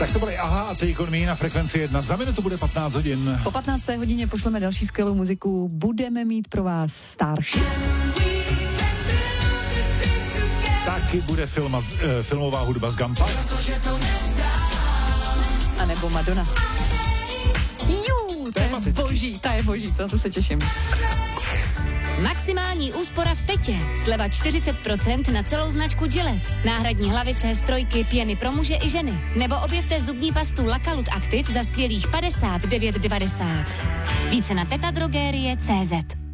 Tak to byly Aha a ty ekonomii na frekvenci 1. Za minutu bude 15 hodin. Po 15. hodině pošleme další skvělou muziku. Budeme mít pro vás Starship. Taky bude filmová hudba z Gumpa. A nebo Madonna. Ta je boží, to se těším. Maximální úspora v Tetě. Sleva 40% na celou značku Gillette. Náhradní hlavice, strojky, pěny pro muže i ženy. Nebo objevte zubní pastu Lakalut Active za skvělých 59,90. Více na tetadrogerie.cz.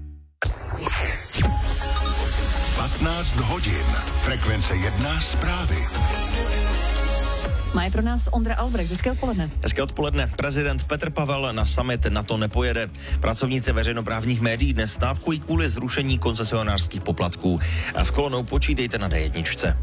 15 hodin. Frekvence 1 zprávy. Má je pro nás Ondra Albrecht. Hezké odpoledne. Hezké odpoledne. Prezident Petr Pavel na summit NATO nepojede. Pracovníci veřejnoprávních médií dnes stávkují kvůli zrušení koncesionářských poplatků. A s kolonou počítejte na D1.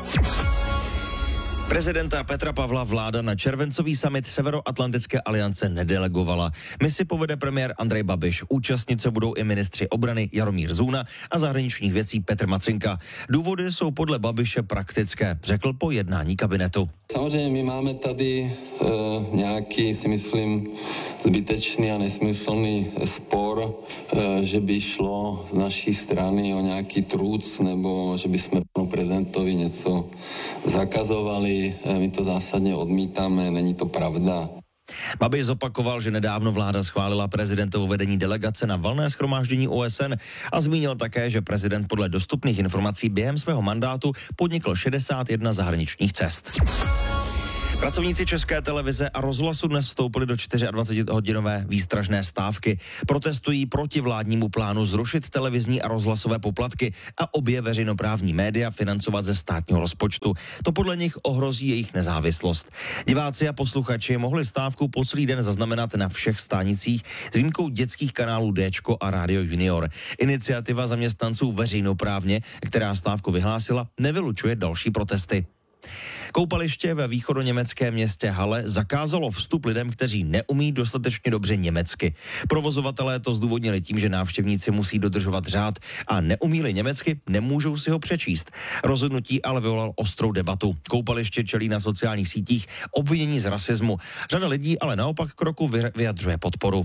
Prezidenta Petra Pavla vláda na červencový summit Severoatlantické aliance nedelegovala. Misi povede premiér Andrej Babiš. Účastnice budou i ministři obrany Jaromír Zůna a zahraničních věcí Petr Macinka. Důvody jsou podle Babiše praktické, řekl po jednání kabinetu. Samozřejmě my máme tady nějaký, si myslím, zbytečný a nesmyslný spor, že by šlo z naší strany o nějaký truc, nebo že by jsme panu prezidentovi něco zakazovali. My to zásadně odmítáme, není to pravda. Babiš zopakoval, že nedávno vláda schválila prezidentovo vedení delegace na valné shromáždění OSN a zmínil také, že prezident podle dostupných informací během svého mandátu podnikl 61 zahraničních cest. Pracovníci České televize a rozhlasu dnes vstoupili do 24-hodinové výstražné stávky. Protestují proti vládnímu plánu zrušit televizní a rozhlasové poplatky a obě veřejnoprávní média financovat ze státního rozpočtu. To podle nich ohrozí jejich nezávislost. Diváci a posluchači mohli stávku po celý den zaznamenat na všech stánicích s výjimkou dětských kanálů Dčko a Radio Junior. Iniciativa zaměstnanců veřejnoprávně, která stávku vyhlásila, nevylučuje další protesty. Koupaliště ve východoněmeckém městě Halle zakázalo vstup lidem, kteří neumí dostatečně dobře německy. Provozovatelé to zdůvodnili tím, že návštěvníci musí dodržovat řád a neumí-li německy, nemůžou si ho přečíst. Rozhodnutí ale vyvolal ostrou debatu. Koupaliště čelí na sociálních sítích obvinění z rasismu. Řada lidí ale naopak kroku vyjadřuje podporu.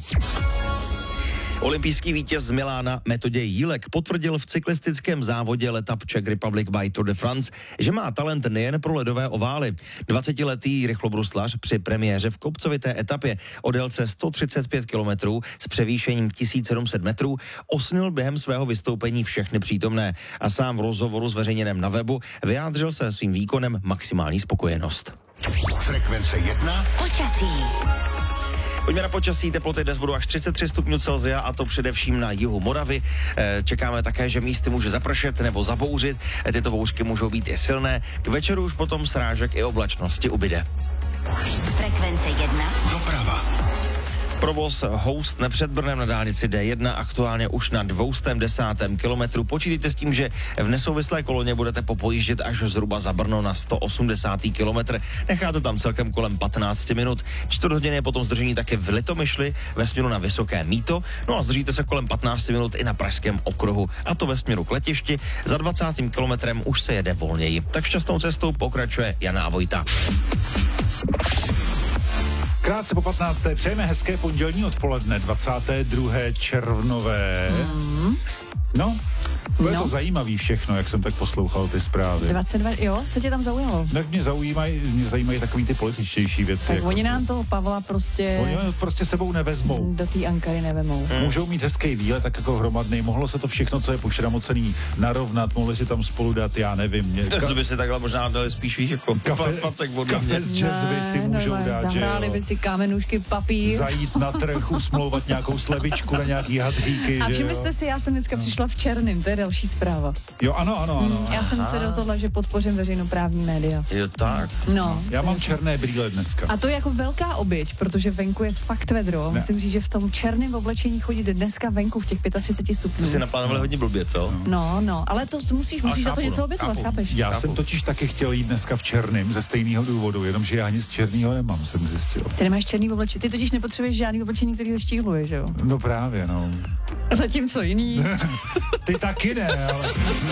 Olympijský vítěz z Milána Metoděj Jílek potvrdil v cyklistickém závodě Letap Czech Republic by Tour de France, že má talent nejen pro ledové ovály. 20letý rychlobruslař při premiéře v kopcovité etapě o délce 135 km s převýšením 1700 metrů osnil během svého vystoupení všechny přítomné a sám v rozhovoru zveřejněném na webu vyjádřil se svým výkonem maximální spokojenost. Frekvence 1. Počasí. Pojďme na počasí, teploty dnes budou až 33 stupňů Celsia a to především na jihu Moravy. Čekáme také, že místy může zapršet nebo zabouřit, tyto bouřky můžou být i silné. K večeru už potom srážek i oblačnosti ubyde. Frekvence 1. Doprava. Provoz Houstne před Brnem na dálnici D1 aktuálně už na 210. kilometru. Počítejte s tím, že v nesouvislé koloně budete popojíždět až zhruba za Brno na 180. kilometr. Nechá to tam celkem kolem 15 minut. 4 hodiny je potom zdržení také v Litomyšli ve směru na Vysoké Mýto. No a zdržíte se kolem 15 minut i na Pražském okruhu. A to ve směru k letišti. Za 20. kilometrem už se jede volněji. Tak šťastnou cestou pokračuje Jana a Vojta. Krátce po 15. přejeme hezké pondělní odpoledne, 22. červnové. No, bude to zajímavý všechno, jak jsem tak poslouchal ty zprávy. 22, jo? Co tě tam zaujalo? Tak mě zajímají takový ty političtější věci. Tak jako oni nám toho Pavla prostě... Oni ho prostě sebou nevezmou. Do té Ankary nevemou. Můžou mít hezký výlet, tak jako hromadný. Mohlo se to všechno, co je pošramocený, narovnat, mohli si tam spolu dát, já nevím. To by si takhle možná dali spíš, víš, jako kafe z jazzvy si můžou dát, že zahráli by si kámenůžky, papír. Zajít na trh, usmlouvat nějakou slevičku na nějaký hadříky. A všimli jste si, já jsem dneska přišla v černém, to je další zpráva. Jo, ano. Já jsem se rozhodla, že podpořím veřejnoprávní média. Jo, tak. No. Já mám černé brýle dneska. A to je jako velká oběť, protože venku je fakt vedro. Musím říct, že v tom černém oblečení chodit dneska venku v těch 35 stupňů. To si naplánovali hodně blbě, co? No, ale to musíš za to něco obětovat, chápeš? Já jsem totiž taky chtěl jít dneska v černém ze stejného důvodu, jenomže já nic černýho nemám, jsem zjistil. Ty nemáš černý oblečení, ty totiž nepotřebuješ žádný oblečení, který zeštíhluje, že jo? No právě, no. Zatímco jiný. Ty taky ne, ale...